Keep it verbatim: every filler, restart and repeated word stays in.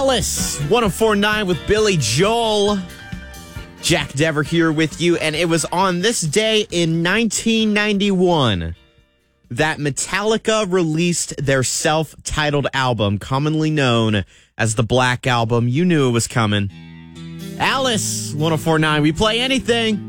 Alice, ten forty-nine with Billy Joel. Jack Dever here with you, and it was on this day in nineteen ninety-one that Metallica released their self-titled album, commonly known as the Black Album. You knew it was coming. Alice, ten forty-nine, we play anything.